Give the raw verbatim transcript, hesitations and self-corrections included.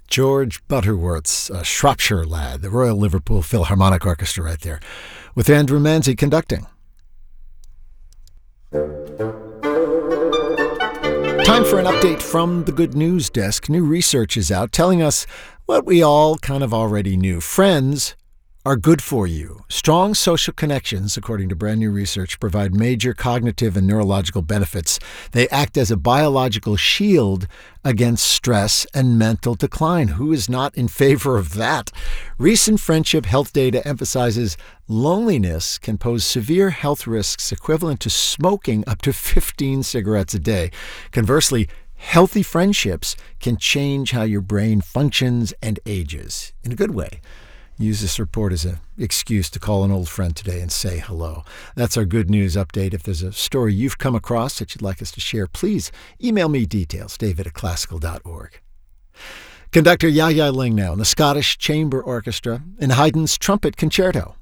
George Butterworth's a Shropshire Lad, the Royal Liverpool Philharmonic Orchestra right there, with Andrew Manzi conducting. Time for an update from the Good News Desk. New research is out telling us what we all kind of already knew. Friends are good for you. Strong social connections, according to brand new research, provide major cognitive and neurological benefits. They act as a biological shield against stress and mental decline. Who is not in favor of that? Recent friendship health data emphasizes loneliness can pose severe health risks equivalent to smoking up to fifteen cigarettes a day. Conversely, healthy friendships can change how your brain functions and ages in a good way. Use this report as an excuse to call an old friend today and say hello. That's our good news update. If there's a story you've come across that you'd like us to share, please email me details, david at classical dot org. Conductor Yaya Ling now in the Scottish Chamber Orchestra in Haydn's Trumpet Concerto.